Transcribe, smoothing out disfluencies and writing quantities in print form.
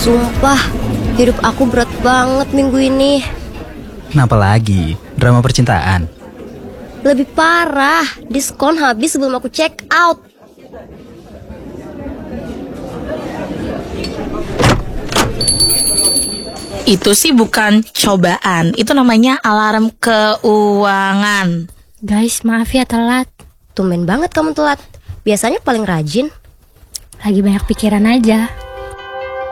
Sumpah, hidup aku berat banget minggu ini. Kenapa lagi? Drama percintaan? Lebih parah, diskon habis sebelum aku check out. Itu sih bukan cobaan, itu namanya alarm keuangan. Guys, maaf ya telat. Tumben banget kamu telat. Biasanya paling rajin. Lagi banyak pikiran aja.